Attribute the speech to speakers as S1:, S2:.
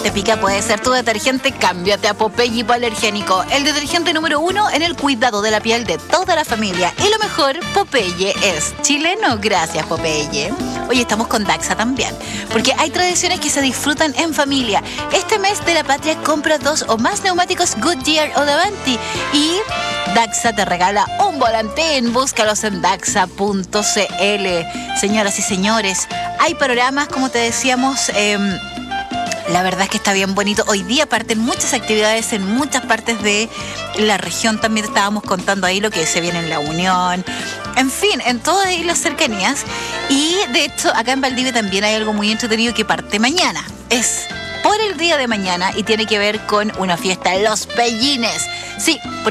S1: te pica puede ser tu detergente, cámbiate a Popeye hipoalergénico. El detergente número 1 en el cuidado de la piel de toda la familia. Y lo mejor, Popeye es chileno. Gracias, Popeye. Oye, estamos con Daxa también, porque hay tradiciones que se disfrutan en familia. Este mes de la patria compra 2 o más neumáticos Goodyear o Davanti y Daxa te regala un volantín. Búscalos en daxa.cl. Señoras y señores, hay programas, como te decíamos, la verdad es que está bien bonito. Hoy día parten muchas actividades en muchas partes de la región. También estábamos contando ahí lo que se viene en La Unión. En fin, en todas ahí las cercanías. Y de hecho, acá en Valdivia también hay algo muy entretenido que parte mañana. Es por el día de mañana y tiene que ver con una fiesta de los pellines. Sí,